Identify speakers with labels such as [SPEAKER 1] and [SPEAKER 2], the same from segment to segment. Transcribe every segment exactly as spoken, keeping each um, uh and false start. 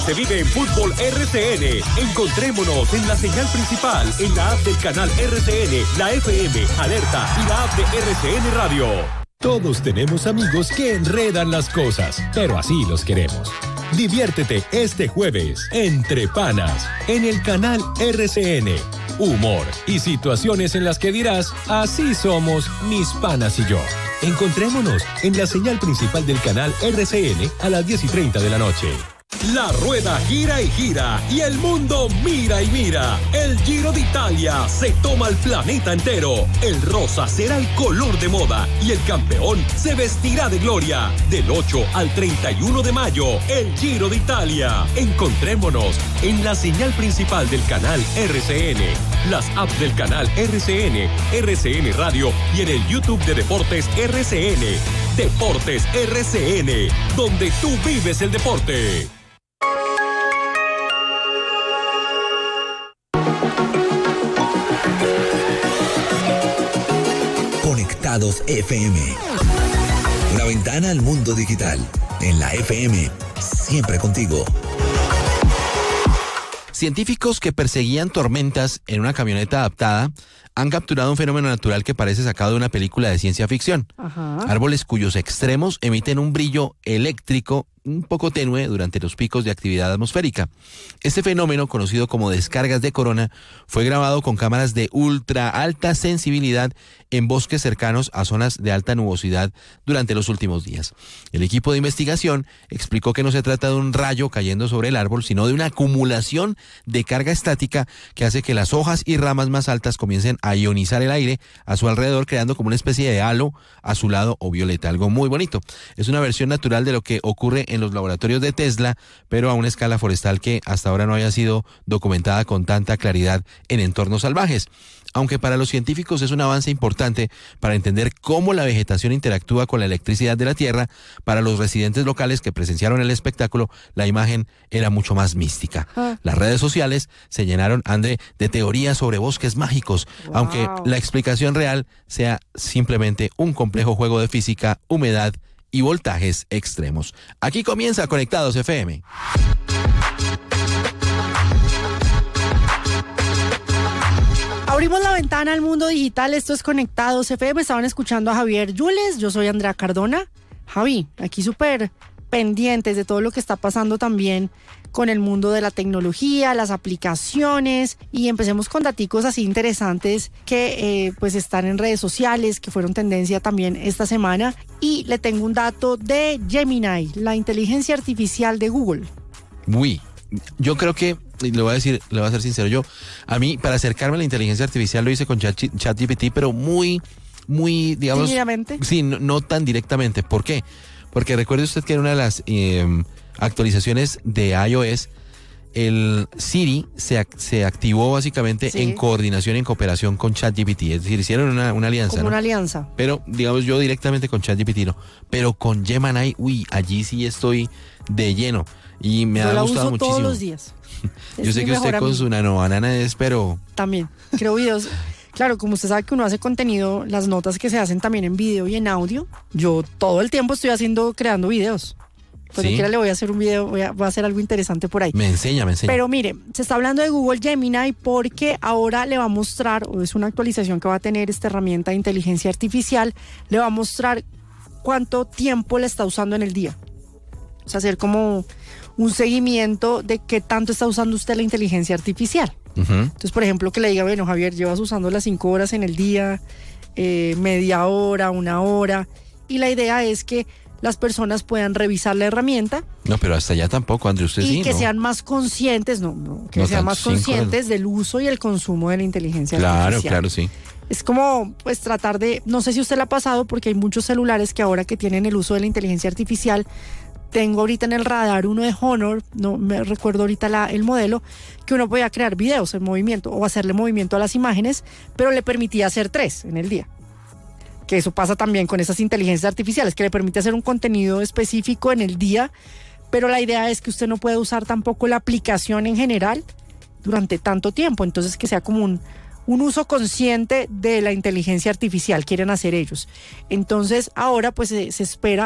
[SPEAKER 1] Se vive en Fútbol R C N. Encontrémonos en la señal principal, en la app del canal R C N, la F M, Alerta y la app de R C N Radio. Todos tenemos amigos que enredan las cosas, pero así los queremos. Diviértete este jueves, Entre Panas, en el canal R C N. Humor y situaciones en las que dirás, así somos mis panas y yo. Encontrémonos en la señal principal del canal R C N a las diez y treinta de la noche. La rueda gira y gira y el mundo mira y mira. El Giro de Italia se toma el planeta entero. El rosa será el color de moda y el campeón se vestirá de gloria. Del ocho al treinta y uno de mayo, el Giro de Italia. Encontrémonos en la señal principal del canal R C N, las apps del canal R C N, R C N Radio y en el YouTube de Deportes R C N. Deportes R C N, donde tú vives el deporte.
[SPEAKER 2] Conectados F M. Una ventana al mundo digital. En la F M, siempre contigo.
[SPEAKER 3] Científicos que perseguían tormentas en una camioneta adaptada han capturado un fenómeno natural que parece sacado de una película de ciencia ficción.
[SPEAKER 4] Ajá.
[SPEAKER 3] Árboles cuyos extremos emiten un brillo eléctrico un poco tenue durante los picos de actividad atmosférica. Este fenómeno, conocido como descargas de corona, fue grabado con cámaras de ultra alta sensibilidad en bosques cercanos a zonas de alta nubosidad durante los últimos días. El equipo de investigación explicó que no se trata de un rayo cayendo sobre el árbol, sino de una acumulación de carga estática que hace que las hojas y ramas más altas comiencen a ionizar el aire a su alrededor, creando como una especie de halo azulado o violeta, algo muy bonito. Es una versión natural de lo que ocurre en los laboratorios de Tesla, pero a una escala forestal que hasta ahora no haya sido documentada con tanta claridad en entornos salvajes. Aunque para los científicos es un avance importante para entender cómo la vegetación interactúa con la electricidad de la Tierra, para los residentes locales que presenciaron el espectáculo, la imagen era mucho más mística. Ah. Las redes sociales se llenaron, André, de teorías sobre bosques mágicos, wow. aunque la explicación real sea simplemente un complejo juego de física, humedad y voltajes extremos. Aquí comienza Conectados F M.
[SPEAKER 4] Abrimos la ventana al mundo digital, esto es Conectados F M, estaban escuchando a Javier Yules, yo soy Andrea Cardona. Javi, aquí súper pendientes de todo lo que está pasando también con el mundo de la tecnología, las aplicaciones, y empecemos con daticos así interesantes que eh, pues están en redes sociales, que fueron tendencia también esta semana, y le tengo un dato de Gemini, la inteligencia artificial de Google.
[SPEAKER 3] Uy, yo creo que, le voy a decir, le voy a ser sincero, yo, a mí, para acercarme a la inteligencia artificial lo hice con ChatGPT, pero muy, muy, digamos...
[SPEAKER 4] ¿Tímidamente?
[SPEAKER 3] Sí, no, no tan directamente. ¿Por qué? Porque recuerde usted que en una de las eh, actualizaciones de iOS, el Siri se, se activó básicamente sí. en coordinación, en cooperación con ChatGPT. Es decir, hicieron una, una alianza.
[SPEAKER 4] Como
[SPEAKER 3] ¿no?
[SPEAKER 4] una alianza.
[SPEAKER 3] Pero, digamos, yo directamente con ChatGPT no. Pero con Gemini, uy, allí sí estoy de lleno. Y me
[SPEAKER 4] yo
[SPEAKER 3] ha
[SPEAKER 4] la
[SPEAKER 3] gustado
[SPEAKER 4] uso
[SPEAKER 3] muchísimo.
[SPEAKER 4] Todos los días.
[SPEAKER 3] Yo sé que usted con su nanobanana es, pero...
[SPEAKER 4] También, creo videos... Claro, como usted sabe que uno hace contenido, las notas que se hacen también en video y en audio, yo todo el tiempo estoy haciendo, creando videos. Cuando
[SPEAKER 3] ¿Sí?
[SPEAKER 4] quiera le voy a hacer un video, voy a, voy a hacer algo interesante por ahí.
[SPEAKER 3] Me enseña, me enseña.
[SPEAKER 4] Pero mire, se está hablando de Google Gemini porque ahora le va a mostrar, o es una actualización que va a tener esta herramienta de inteligencia artificial, le va a mostrar cuánto tiempo le está usando en el día. O sea, hacer como un seguimiento de qué tanto está usando usted la inteligencia artificial.
[SPEAKER 3] Uh-huh.
[SPEAKER 4] Entonces, por ejemplo, que le diga, bueno, Javier, llevas usando las cinco horas en el día, eh, media hora, una hora, y la idea es que las personas puedan revisar la herramienta.
[SPEAKER 3] No, pero hasta allá tampoco, André, usted
[SPEAKER 4] y
[SPEAKER 3] sí,
[SPEAKER 4] Y que
[SPEAKER 3] ¿no?
[SPEAKER 4] sean más conscientes, no, no que
[SPEAKER 3] no
[SPEAKER 4] sean
[SPEAKER 3] tanto,
[SPEAKER 4] más conscientes del uso y el consumo de la inteligencia
[SPEAKER 3] claro,
[SPEAKER 4] artificial.
[SPEAKER 3] Claro, claro, sí.
[SPEAKER 4] Es como, pues, tratar de, no sé si usted le ha pasado, porque hay muchos celulares que ahora que tienen el uso de la inteligencia artificial. Tengo ahorita en el radar uno de Honor, no me recuerdo ahorita la, el modelo, que uno podía crear videos en movimiento o hacerle movimiento a las imágenes, pero le permitía hacer tres en el día. Que eso pasa también con esas inteligencias artificiales, que le permite hacer un contenido específico en el día, pero la idea es que usted no puede usar tampoco la aplicación en general durante tanto tiempo, entonces que sea como un, un uso consciente de la inteligencia artificial, quieren hacer ellos. Entonces ahora pues se, se espera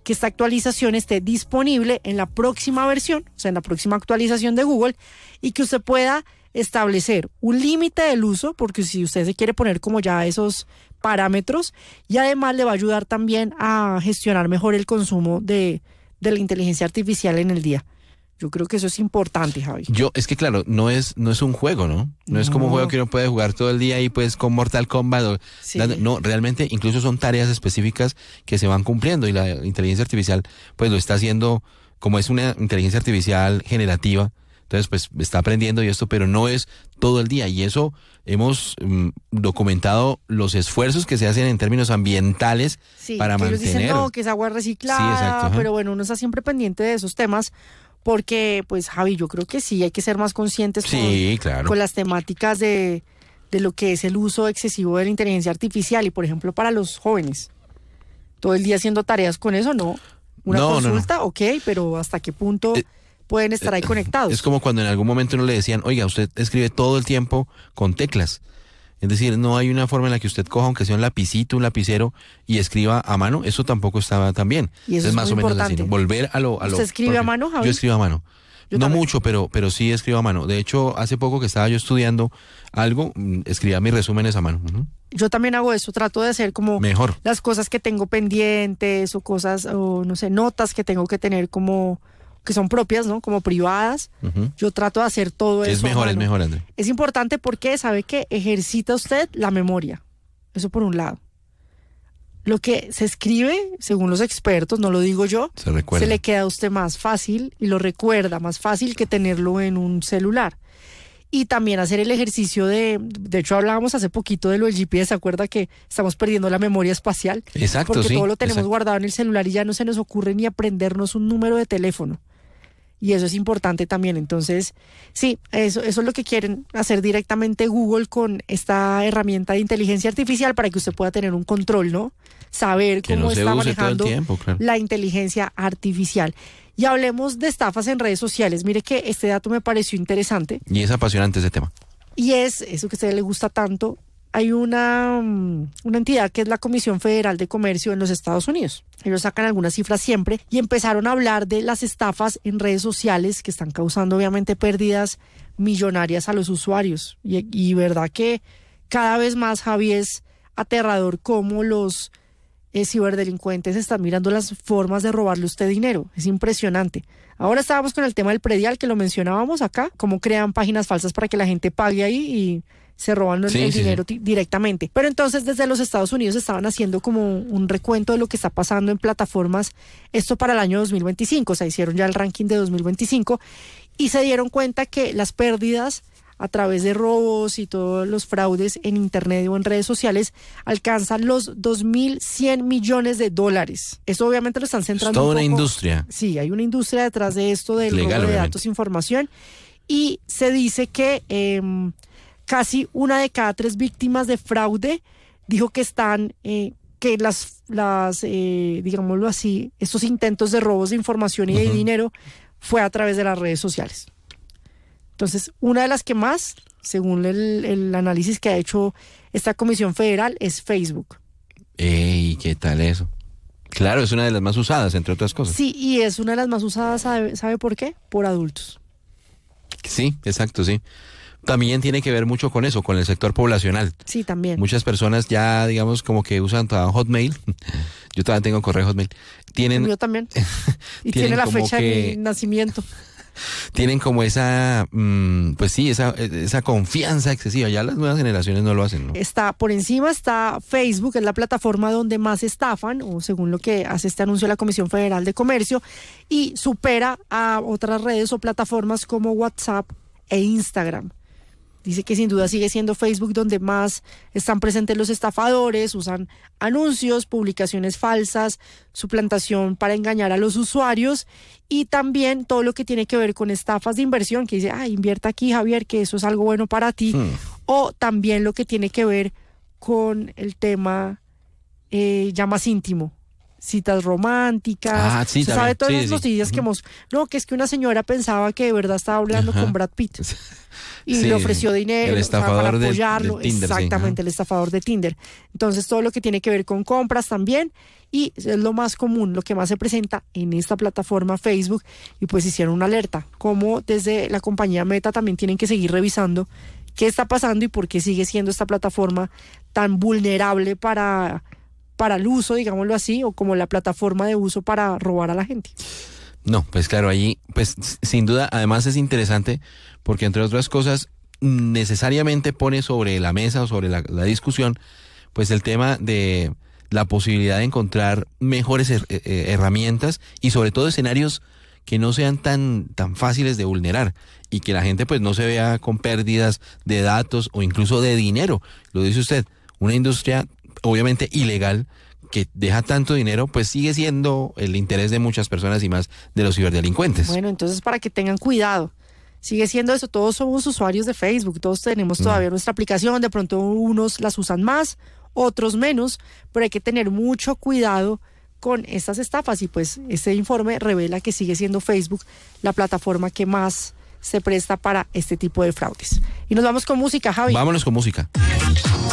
[SPEAKER 4] que esta actualización esté disponible en la próxima versión, o sea, en la próxima actualización de Google, y que usted pueda establecer un límite del uso, porque si usted se quiere poner como ya esos parámetros, y además le va a ayudar también a gestionar mejor el consumo de, de la inteligencia artificial en el día. Yo creo que eso es importante, Javi.
[SPEAKER 3] Yo, es que claro, no es, no es un juego, ¿no? No, no es como un juego que uno puede jugar todo el día y pues con Mortal Kombat. O,
[SPEAKER 4] sí.
[SPEAKER 3] la, no, realmente incluso son tareas específicas que se van cumpliendo y la inteligencia artificial pues lo está haciendo, como es una inteligencia artificial generativa, entonces pues está aprendiendo y esto, pero no es todo el día. Y eso hemos um, documentado los esfuerzos que se hacen en términos ambientales
[SPEAKER 4] sí,
[SPEAKER 3] para
[SPEAKER 4] que
[SPEAKER 3] mantener.
[SPEAKER 4] Ellos dicen, no, que es agua reciclada,
[SPEAKER 3] sí, exacto,
[SPEAKER 4] pero bueno, uno está siempre pendiente de esos temas. Porque, pues, Javi, yo creo que sí, hay que ser más conscientes
[SPEAKER 3] sí,
[SPEAKER 4] con,
[SPEAKER 3] claro.
[SPEAKER 4] con las temáticas de, de lo que es el uso excesivo de la inteligencia artificial. Y, por ejemplo, para los jóvenes, todo el día haciendo tareas con eso, ¿no? Una
[SPEAKER 3] no,
[SPEAKER 4] consulta,
[SPEAKER 3] no, no.
[SPEAKER 4] ok, pero ¿hasta qué punto
[SPEAKER 3] eh,
[SPEAKER 4] pueden estar ahí conectados?
[SPEAKER 3] Es como cuando en algún momento uno le decían, oiga, usted escribe todo el tiempo con teclas. Es decir, no hay una forma en la que usted coja, aunque sea un lapicito, un lapicero, y escriba a mano. Eso tampoco estaba tan bien.
[SPEAKER 4] Y eso es
[SPEAKER 3] más
[SPEAKER 4] muy
[SPEAKER 3] o menos
[SPEAKER 4] importante.
[SPEAKER 3] así, ¿no? Volver a lo... A
[SPEAKER 4] ¿Usted
[SPEAKER 3] lo
[SPEAKER 4] escribe
[SPEAKER 3] propio.
[SPEAKER 4] a mano, Javi?
[SPEAKER 3] Yo escribo a mano.
[SPEAKER 4] Yo
[SPEAKER 3] no
[SPEAKER 4] también.
[SPEAKER 3] mucho, pero, pero sí escribo a mano. De hecho, hace poco que estaba yo estudiando algo, escribía mis resúmenes a mano. Uh-huh.
[SPEAKER 4] Yo también hago eso, trato de hacer como
[SPEAKER 3] Mejor.
[SPEAKER 4] las cosas que tengo pendientes o cosas, o no sé, notas que tengo que tener como... que son propias, ¿no? Como privadas. Uh-huh. Yo trato de hacer todo eso.
[SPEAKER 3] Es mejor, es mejor, André.
[SPEAKER 4] Es importante porque sabe que ejercita usted la memoria. Eso por un lado. Lo que se escribe, según los expertos, no lo digo yo,
[SPEAKER 3] se, recuerda.
[SPEAKER 4] se le queda a usted más fácil y lo recuerda más fácil que tenerlo en un celular. Y también hacer el ejercicio de, de hecho hablábamos hace poquito de lo del G P S, ¿se acuerda que estamos perdiendo la memoria espacial?
[SPEAKER 3] Exacto,
[SPEAKER 4] porque
[SPEAKER 3] sí.
[SPEAKER 4] todo lo tenemos
[SPEAKER 3] exacto.
[SPEAKER 4] guardado en el celular y ya no se nos ocurre ni aprendernos un número de teléfono. Y eso es importante también. Entonces, sí, eso, eso es lo que quieren hacer directamente Google con esta herramienta de inteligencia artificial para que usted pueda tener un control, ¿no? Saber
[SPEAKER 3] que
[SPEAKER 4] cómo
[SPEAKER 3] no se
[SPEAKER 4] está
[SPEAKER 3] use
[SPEAKER 4] manejando
[SPEAKER 3] todo el tiempo, claro.
[SPEAKER 4] la inteligencia artificial. Y hablemos de estafas en redes sociales. Mire que este dato me pareció interesante.
[SPEAKER 3] Y es apasionante ese tema.
[SPEAKER 4] Y es eso que a usted le gusta tanto. Hay una, una entidad que es la Comisión Federal de Comercio en los Estados Unidos. Ellos sacan algunas cifras siempre y empezaron a hablar de las estafas en redes sociales que están causando obviamente pérdidas millonarias a los usuarios. Y, y verdad que cada vez más, Javi, es aterrador cómo los eh, ciberdelincuentes están mirando las formas de robarle a usted dinero. Es impresionante. Ahora estábamos con el tema del predial que lo mencionábamos acá, cómo crean páginas falsas para que la gente pague ahí y se roban el,
[SPEAKER 3] sí,
[SPEAKER 4] el
[SPEAKER 3] sí,
[SPEAKER 4] dinero
[SPEAKER 3] sí.
[SPEAKER 4] t- directamente. Pero entonces desde los Estados Unidos estaban haciendo como un recuento de lo que está pasando en plataformas, esto para el año dos mil veinticinco, o sea, hicieron ya el ranking de dos mil veinticinco y se dieron cuenta que las pérdidas a través de robos y todos los fraudes en internet o en redes sociales alcanzan los dos mil cien millones de dólares. Eso obviamente lo están centrando
[SPEAKER 3] Es toda
[SPEAKER 4] un
[SPEAKER 3] una
[SPEAKER 4] poco.
[SPEAKER 3] industria.
[SPEAKER 4] Sí, hay una industria detrás de esto del
[SPEAKER 3] Legal,
[SPEAKER 4] robo de
[SPEAKER 3] obviamente.
[SPEAKER 4] datos e información y se dice que eh, casi una de cada tres víctimas de fraude dijo que están, eh, que las, las eh, digámoslo así, estos intentos de robos de información y de
[SPEAKER 3] Uh-huh.
[SPEAKER 4] dinero fue a través de las redes sociales. Entonces, una de las que más, según el, el análisis que ha hecho esta Comisión Federal, es Facebook.
[SPEAKER 3] Ey, ¿qué tal eso? Claro, es una de las más usadas, entre otras cosas.
[SPEAKER 4] Sí, y es una de las más usadas, ¿sabe, sabe por qué? Por adultos.
[SPEAKER 3] Sí, exacto, sí. También tiene que ver mucho con eso, con el sector poblacional.
[SPEAKER 4] Sí, también.
[SPEAKER 3] Muchas personas ya, digamos, como que usan toda Hotmail. Yo todavía tengo correo Hotmail. Tienen,
[SPEAKER 4] Yo también. Y
[SPEAKER 3] tienen
[SPEAKER 4] tiene la
[SPEAKER 3] como
[SPEAKER 4] fecha
[SPEAKER 3] que-
[SPEAKER 4] de mi nacimiento.
[SPEAKER 3] tienen como esa, mm, pues sí, esa, esa confianza excesiva. Ya las nuevas generaciones no lo hacen, ¿no?
[SPEAKER 4] Está por encima, está Facebook, es la plataforma donde más estafan, o según lo que hace este anuncio de la Comisión Federal de Comercio, y supera a otras redes o plataformas como WhatsApp e Instagram. Dice que sin duda sigue siendo Facebook donde más están presentes los estafadores, usan anuncios, publicaciones falsas, suplantación para engañar a los usuarios y también todo lo que tiene que ver con estafas de inversión, que dice, ah, invierta aquí, Javier, que eso es algo bueno para ti.
[SPEAKER 3] Hmm.
[SPEAKER 4] O también lo que tiene que ver con el tema eh, ya más íntimo. citas románticas.
[SPEAKER 3] Ah, sí,
[SPEAKER 4] se
[SPEAKER 3] también.
[SPEAKER 4] sabe todas
[SPEAKER 3] Sí,
[SPEAKER 4] las
[SPEAKER 3] sí.
[SPEAKER 4] noticias que
[SPEAKER 3] Ujú.
[SPEAKER 4] hemos, no, que es que una señora pensaba que de verdad estaba hablando
[SPEAKER 3] Ajá.
[SPEAKER 4] con Brad Pitt y
[SPEAKER 3] Sí,
[SPEAKER 4] le ofreció dinero,
[SPEAKER 3] el
[SPEAKER 4] o sea, para
[SPEAKER 3] estafador del-
[SPEAKER 4] apoyarlo.
[SPEAKER 3] del Tinder, sí,
[SPEAKER 4] Exactamente,
[SPEAKER 3] ajá.
[SPEAKER 4] el estafador de Tinder. Entonces, todo lo que tiene que ver con compras también, y es lo más común, lo que más se presenta en esta plataforma Facebook, y pues hicieron una alerta, como desde la compañía Meta también tienen que seguir revisando qué está pasando y por qué sigue siendo esta plataforma tan vulnerable para, para el uso, digámoslo así, o como la plataforma de uso para robar a la gente.
[SPEAKER 3] No, pues claro, ahí, pues s- sin duda, además es interesante porque entre otras cosas, necesariamente pone sobre la mesa o sobre la, la discusión, pues el tema de la posibilidad de encontrar mejores her- eh, herramientas y sobre todo escenarios que no sean tan, tan fáciles de vulnerar y que la gente pues no se vea con pérdidas de datos o incluso de dinero. Lo dice usted, una industria obviamente ilegal que deja tanto dinero, pues sigue siendo el interés de muchas personas y más de los ciberdelincuentes.
[SPEAKER 4] Bueno, entonces para que tengan cuidado. Sigue siendo eso, todos somos usuarios de Facebook, todos tenemos todavía nuestra aplicación, de pronto unos las usan más, otros menos, pero hay que tener mucho cuidado con estas estafas y pues este informe revela que sigue siendo Facebook la plataforma que más se presta para este tipo de fraudes. Y nos vamos con música, Javi.
[SPEAKER 3] Vámonos con música.